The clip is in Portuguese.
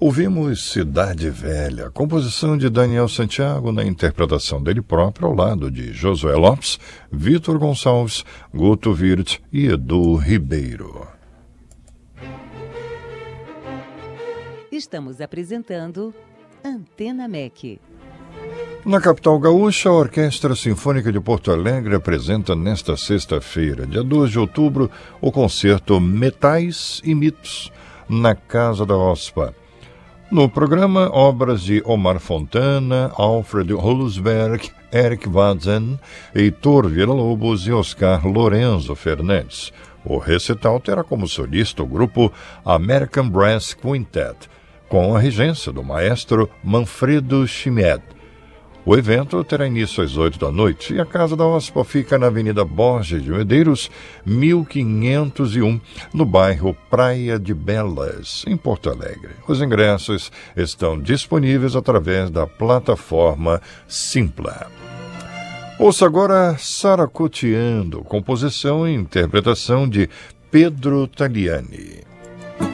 Ouvimos Cidade Velha, composição de Daniel Santiago na interpretação dele próprio ao lado de Josué Lopes, Vitor Gonçalves, Guto Wirth e Edu Ribeiro. Estamos apresentando Antena MEC. Na capital gaúcha, a Orquestra Sinfônica de Porto Alegre apresenta nesta sexta-feira, dia 2 de outubro, o concerto Metais e Mitos, na Casa da OSPA. No programa, obras de Omar Fontana, Alfred Hulsberg, Eric Wadzen, Heitor Villa-Lobos e Oscar Lorenzo Fernandes. O recital terá como solista o grupo American Brass Quintet, com a regência do maestro Manfredo Schmied. O evento terá início às 8 da noite e a Casa da OSPA fica na Avenida Borges de Medeiros, 1501, no bairro Praia de Belas, em Porto Alegre. Os ingressos estão disponíveis através da plataforma Simpla. Ouça agora Saracoteando, composição e interpretação de Pedro Tagliani.